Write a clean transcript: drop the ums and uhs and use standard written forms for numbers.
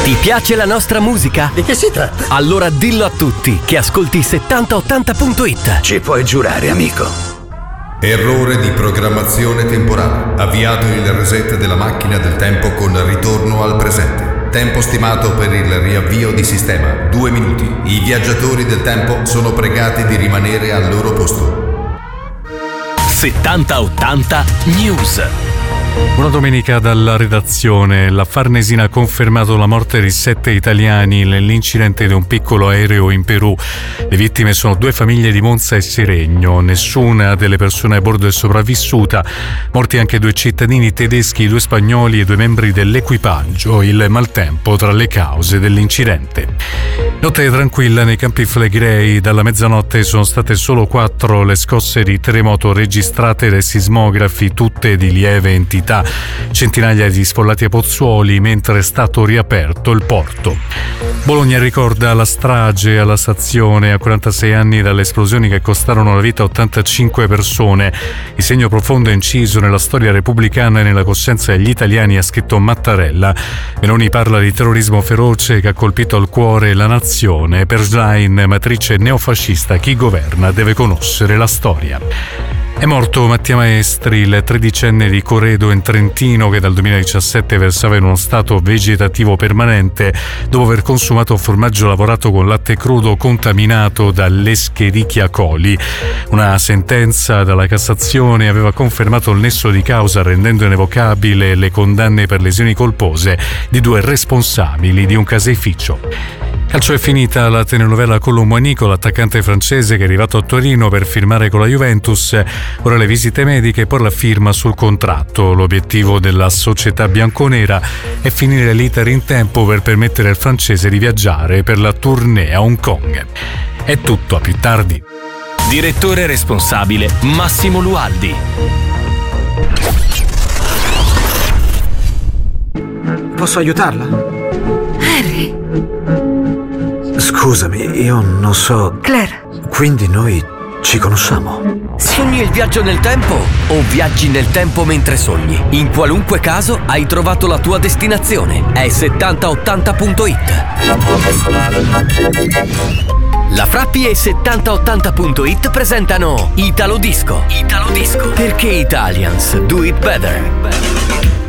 Ti piace la nostra musica? Di che si tratta? Allora dillo a tutti che ascolti 7080.it. Ci puoi giurare, amico. Errore di programmazione temporale. Avviato il reset della macchina del tempo con ritorno al presente. Tempo stimato per il riavvio di sistema 2 minuti. I viaggiatori del tempo sono pregati di rimanere al loro posto. 7080 News. Una domenica dalla redazione. La Farnesina ha confermato la morte di 7 italiani nell'incidente di un piccolo aereo in Perù. Le vittime sono 2 famiglie di Monza e Seregno. Nessuna delle persone a bordo è sopravvissuta. Morti anche 2 cittadini tedeschi, 2 spagnoli e 2 membri dell'equipaggio. Il maltempo tra le cause dell'incidente. Notte tranquilla nei Campi Flegrei. Dalla mezzanotte sono state solo 4 le scosse di terremoto registrate dai sismografi, tutte di lieve entità. Centinaia di sfollati a Pozzuoli mentre è stato riaperto il porto. Bologna ricorda la strage alla stazione a 46 anni dalle esplosioni che costarono la vita a 85 persone. Il segno profondo è inciso nella storia repubblicana e nella coscienza degli italiani, ha scritto Mattarella. Meloni parla di terrorismo feroce che ha colpito al cuore la nazione. Per Schlein, matrice neofascista, chi governa deve conoscere la storia. È morto Mattia Maestri, il 13enne di Coredo in Trentino che dal 2017 versava in uno stato vegetativo permanente dopo aver consumato formaggio lavorato con latte crudo contaminato dall'Escherichia coli. Una sentenza dalla Cassazione aveva confermato il nesso di causa, rendendo inevocabile le condanne per lesioni colpose di 2 responsabili di un caseificio. Calcio è finita la telenovela Colombo-Nico, l'attaccante francese che è arrivato a Torino per firmare con la Juventus. Ora le visite mediche e poi la firma sul contratto. L'obiettivo della società bianconera è finire l'iter in tempo per permettere al francese di viaggiare per la tournée a Hong Kong. È tutto, a più tardi. Direttore responsabile Massimo Lualdi. Posso aiutarla? Harry. Scusami, io non so... Claire. Quindi noi ci conosciamo? Sogni il viaggio nel tempo o viaggi nel tempo mentre sogni? In qualunque caso hai trovato la tua destinazione. È 7080.it. La Frappi e 7080.it presentano Italo Disco. Italo Disco. Perché Italians do it better.